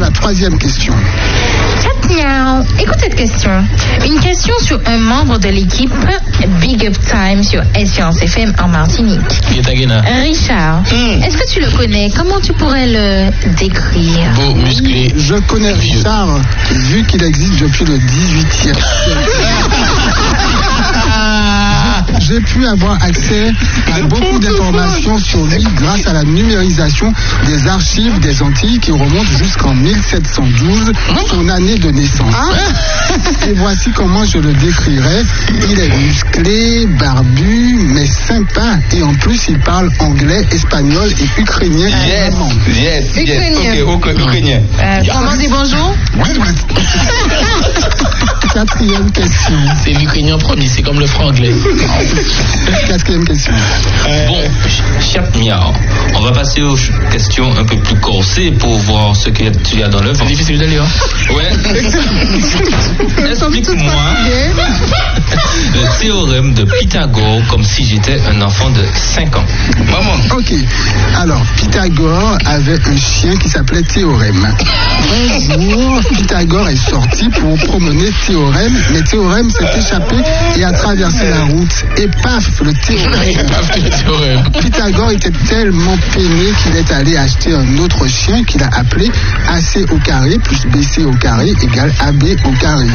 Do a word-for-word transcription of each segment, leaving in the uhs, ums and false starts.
la troisième question. Miaou. Écoute cette question. Une question sur un membre de l'équipe Big Up Time sur Science F M en Martinique. Richard, mm. est-ce que tu le connais? Comment tu pourrais le décrire? Beau, musclé. Je connais Richard, vu qu'il existe depuis le dix-huitième siècle. J'ai pu avoir accès à beaucoup d'informations sur lui grâce à la numérisation des archives des Antilles qui remontent jusqu'en mille sept cent douze, son année de naissance. Et voici comment je le décrirais. Il est musclé, barbu, mais sympa. Et en plus, il parle anglais, espagnol et ukrainien. Yes, yes, yes. Ok, ok, ukrainien. Euh, comment dit bonjour? Quatrième question. C'est l'ukrainien premier, c'est comme le franglais. Quatrième question. Euh, bon, Chat Miaou, on va passer aux questions un peu plus corsées pour voir ce qu'il y a dans l'œuvre. C'est difficile d'aller, hein? Ouais. Explique-moi le théorème de Pythagore comme si j'étais un enfant de cinq ans. Maman. Ok. Alors, Pythagore avait un chien qui s'appelait Théorème. Un jour, Pythagore est sorti pour promener Théorème, mais Théorème s'est échappé et a traversé la route. Et paf, le théorème. Pythagore était tellement peiné qu'il est allé acheter un autre chien qu'il a appelé A C au carré plus B C au carré égale A B au carré.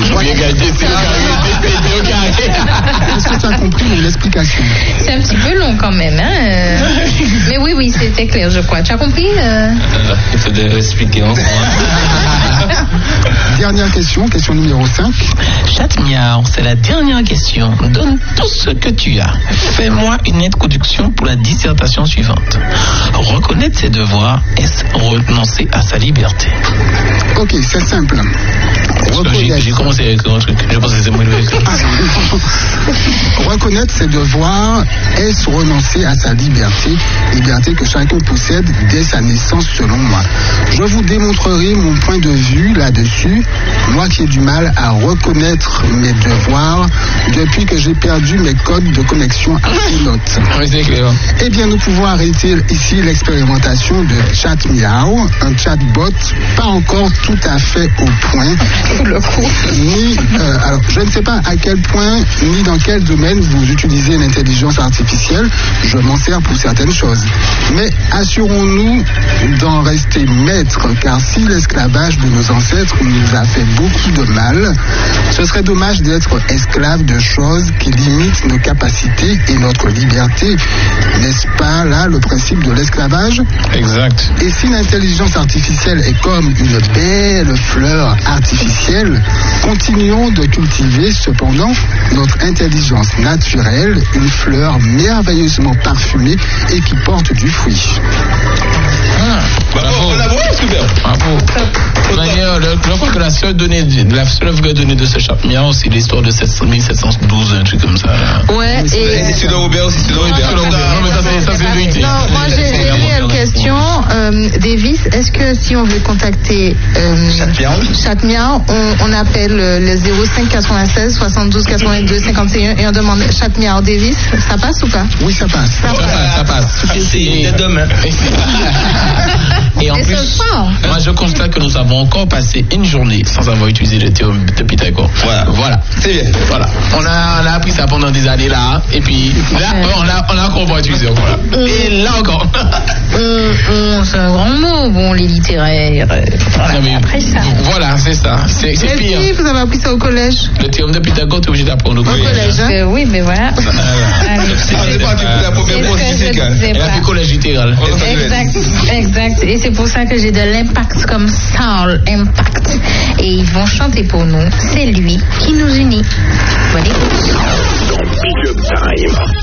Est-ce que tu as compris mon explication? C'est un petit peu long quand même, hein? Mais oui, oui, c'était clair, je crois. Tu as compris? euh... Il faudrait expliquer encore. Dernière question, question numéro cinq. Chat Miaou, c'est la dernière question. Donne tout ce que tu as. Fais-moi une introduction pour la dissertation suivante. Reconnaître ses devoirs, est-ce renoncer à sa liberté? Ok, c'est simple. J'ai, j'ai commencé avec un truc. Je pense que c'est moi le Reconnaître ses devoirs, est-ce renoncer à sa liberté? Liberté que chacun possède dès sa naissance, selon moi. Je vous démontrerai mon point de vue là-dessus. Moi qui ai du mal à reconnaître mes devoirs depuis que j'ai perdu mes codes de connexion à Pilote. Oui, c'est clair. Eh bien, nous pouvons arrêter ici l'expérimentation de Chat Miaou, un chatbot pas encore tout à fait au point. Ni, euh, alors, je ne sais pas à quel point ni dans quel domaine vous utilisez l'intelligence artificielle. Je m'en sers pour certaines choses. Mais assurons-nous d'en rester maîtres, car si l'esclavage de nos ancêtres nous a fait beaucoup de mal, ce serait dommage d'être esclaves de choses qui limitent nos capacités et notre liberté. N'est-ce pas là le principe de l'esclavage? Exact. Et si l'intelligence artificielle est comme une belle fleur artificielle, continuons de cultiver cependant notre intelligence naturelle, une fleur merveilleusement parfumée et qui porte du fruit. Ah, bravo. Bravo, super. Bravo. D'ailleurs, je crois que la seule donnée, la seule vraie donnée de ce Chat Miaou, c'est l'histoire de mille sept cent douze, un truc comme ça. Là. Ouais, et... C'est sur le Robert aussi, c'est sur le Robert. Non, mais ça, c'est, ça, c'est une vérité. Non, moi, j'ai, j'ai une question. Euh, Davis, est-ce que si on veut contacter euh, Chat Miaou, on, on appelle le zéro cinq quatre-vingt-seize soixante-douze quatre-vingt-deux cinquante et un et on demande Chat Miaou Davis, ça passe ou pas? Oui, ça passe. Ça passe, ça passe. C'est demain. Et en plus, moi je constate que nous avons encore passé une journée sans avoir utilisé le théorème de Pythagore. Voilà. Voilà. C'est bien. Voilà. On a, on a appris ça pendant des années là, et puis là, on a, on a encore pas utilisé encore là. Et là encore. Euh, euh, c'est un grand mot, bon, les littéraires. Euh, voilà, non, mais, après ça. Voilà, c'est ça. C'est, c'est pire. Si vous avez appris ça au collège. Le théorème de Pythagore, tu es obligé d'apprendre au collège. Au collège, hein? euh, oui, mais voilà. C'est pas la première pause musicale. Elle a fait collège littéral. Exact, exact. Et c'est pour ça que j'ai de l'impact comme Soul Impact. Et ils vont chanter pour nous. C'est lui qui nous unit. Bonne écoute. Big Up Time.